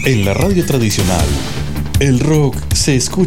En la radio tradicional, el rock se escucha